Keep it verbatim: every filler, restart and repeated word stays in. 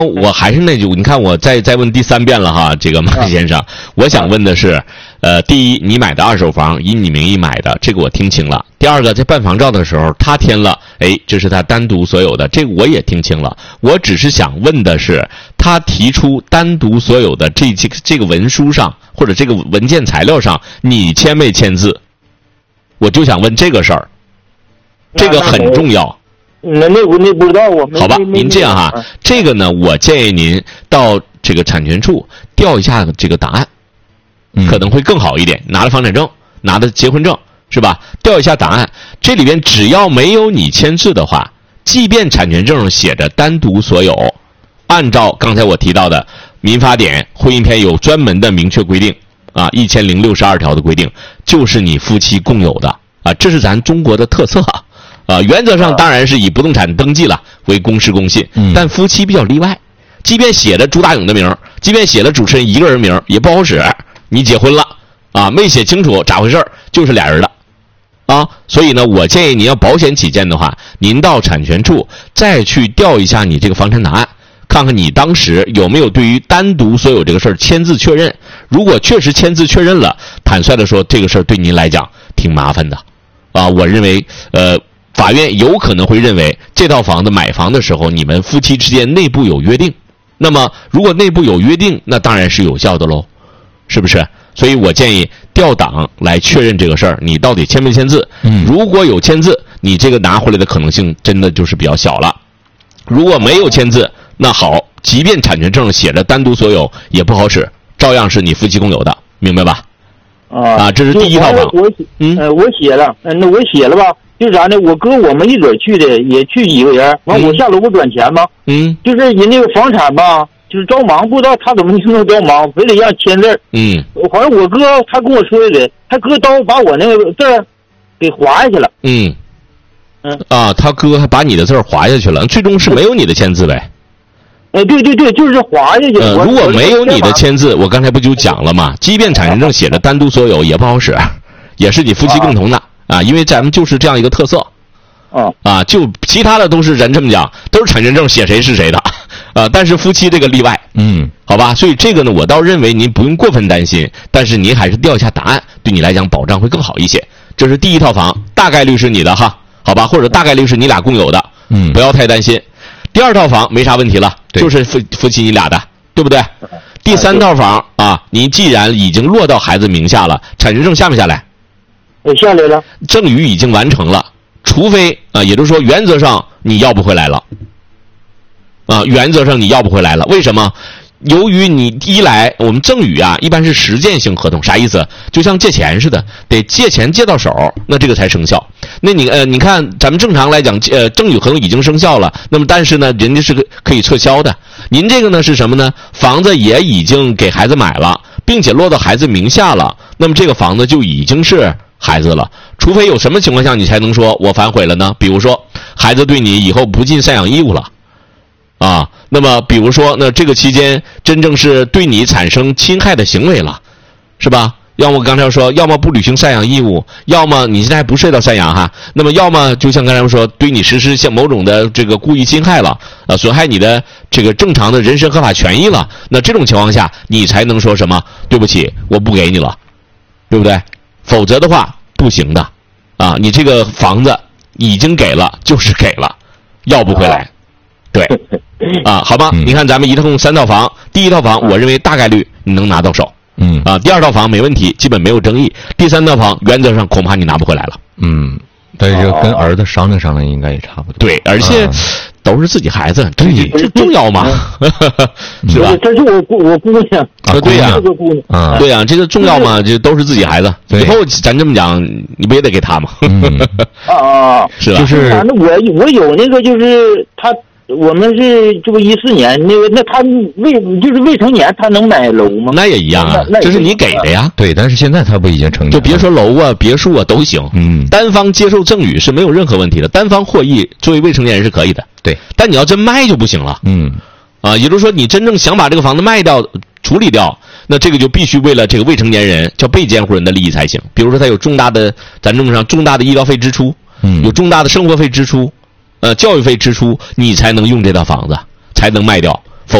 我还是那句，你看我再再问第三遍了哈，这个马先生，我想问的是，呃，第一，你买的二手房以你名义买的，这个我听清了；第二个，在办房照的时候，他填了，哎，这是他单独所有的，这个我也听清了。我只是想问的是，他提出单独所有的这这个这个文书上或者这个文件材料上，你签没签字？我就想问这个事儿，这个很重要。 那那我那不知道，我没。 好吧，您这样哈，这个呢，我建议您到这个产权处调一下这个档案， 嗯、 可能会更好一点。拿了房产证，拿的结婚证，是吧？调一下档案，这里边只要没有你签字的话，即便产权证上写着单独所有，按照刚才我提到的民法典婚姻篇有专门的明确规定啊，一千零六十二条的规定，就是你夫妻共有的啊，这是咱中国的特色啊。啊，原则上当然是以不动产登记了为公示公信， 嗯、 但夫妻比较例外。即便写了朱大勇的名，即便写了主持人一个人名，也不好使。你结婚了啊，没写清楚咋回事，就是俩人的啊。所以呢，我建议您要保险起见的话，您到产权处再去调一下你这个房产档案，看看你当时有没有对于单独所有这个事儿签字确认。如果确实签字确认了，坦率的说，这个事儿对您来讲挺麻烦的啊。我认为，呃。法院有可能会认为这套房子买房的时候你们夫妻之间内部有约定，那么如果内部有约定，那当然是有效的喽，是不是？所以我建议调档来确认这个事儿，你到底签没签字？ 嗯， 如果有签字，你这个拿回来的可能性真的就是比较小了。如果没有签字，那好，即便产权证上写着单独所有，也不好使，照样是你夫妻共有的，明白吧？ 啊， 啊，这是第一套房。 我嗯、呃，我写了，嗯、呃，那我写了吧。就是啥呢？我哥我们一准去的，也去几个人。完，我下楼不转钱吗？ 嗯， 就是人那个房产吧，就是着忙，不知道他怎么就能着忙，非得让签字。 嗯， 好像我哥他跟我说的，他哥刀把我那个字儿给划下去了。 嗯， 嗯啊，他哥还把你的字儿划下去了，最终是没有你的签字呗？ 哎，对对对，就是划下去。 呃，如果没有你的签字，我刚才不就讲了吗？即便产权证写着单独所有，也不好使，也是你夫妻共同的。啊啊，因为咱们就是这样一个特色， 啊啊，就其他的都是人这么讲，都是产权证写谁是谁的，啊，但是夫妻这个例外， 嗯， 好吧，所以这个呢，我倒认为您不用过分担心，但是您还是调一下答案，对你来讲保障会更好一些。这是第一套房，大概率是你的哈，好吧，或者大概率是你俩共有的， 嗯， 不要太担心。第二套房没啥问题了，就是夫夫妻你俩的，对不对？第三套房啊，您既然已经落到孩子名下了，产权证下没下来？ 下来了， 赠与已经完成了，除非啊、呃，也就是说，原则上你要不回来了，啊，原则上你要不回来了。为什么？由于你一来，我们赠与啊，一般是实践性合同，啥意思？就像借钱似的，得借钱借到手，那这个才生效。那你呃，你看咱们正常来讲，呃，赠与合同已经生效了，那么但是呢，人家是个可以撤销的。您这个呢是什么呢？房子也已经给孩子买了，并且落到孩子名下了，那么这个房子就已经是孩子了，除非有什么情况下你才能说我反悔了呢？比如说孩子对你以后不尽赡养义务了，啊，那么比如说那这个期间真正是对你产生侵害的行为了，是吧？要么刚才说，要么不履行赡养义务，要么你现在还不涉及到赡养哈，那么要么就像刚才说，对你实施像某种的这个故意侵害了，呃，损害你的这个正常的人身合法权益了，那这种情况下你才能说什么？对不起，我不给你了，对不对？否则的话不行的，啊，你这个房子已经给了就是给了，要不回来，对，啊，好吧， 嗯、 你看咱们一共三套房，第一套房我认为大概率你能拿到手， 嗯， 啊，第二套房没问题，基本没有争议，第三套房原则上恐怕你拿不回来了， 嗯，但是跟儿子商量商量应该也差不多， 对，而且。啊都是自己孩子，对，这重要吗？是吧？ 这是我姑我姑娘啊，对呀， 这个姑娘啊， 对呀，这个重要吗？这都是自己孩子，以后咱这么讲，你不也得给他吗？ 啊啊， 是吧？ 就是反正我我有那个，就是他，我们是这不一四年那个，那他未就是未成年，他能买楼吗？ 那也一样啊，这是你给的呀。 对，但是现在他不已经成年了， 就别说楼啊、别墅啊都行， 嗯， 单方接受赠与是没有任何问题的，单方获益作为未成年人是可以的。 对， 但你要真卖就不行了， 嗯， 啊，也就是说你真正想把这个房子卖掉、处理掉，那这个就必须为了这个未成年人叫被监护人的利益才行。比如说他有重大的，咱这么上重大的医疗费支出， 嗯， 有重大的生活费支出，呃，教育费支出，你才能用这套房子，才能卖掉。